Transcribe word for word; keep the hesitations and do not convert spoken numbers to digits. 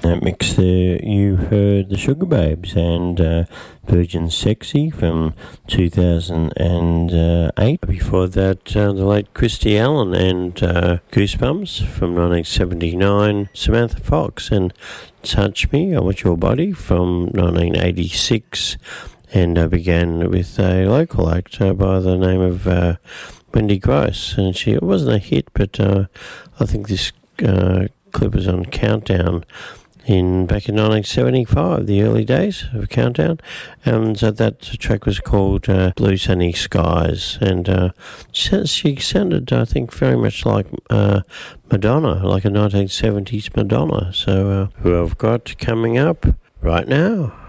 That mix there, you heard the Sugar Babes and uh, Virgin Sexy from two thousand eight. Before that, uh, the late Christy Allen and uh, Goosebumps from nineteen seventy-nine. Samantha Fox and Touch Me, I Want Your Body from nineteen eighty-six. And I began with a local actor by the name of uh, Wendy Gross. And she, it wasn't a hit, but uh, I think this uh, clip was on Countdown in back in nineteen seventy-five, the early days of Countdown, and uh, that track was called uh, Blue Sunny Skies, and uh, she sounded, I think, very much like uh, Madonna, like a nineteen seventies Madonna. So uh, who I've got coming up right now.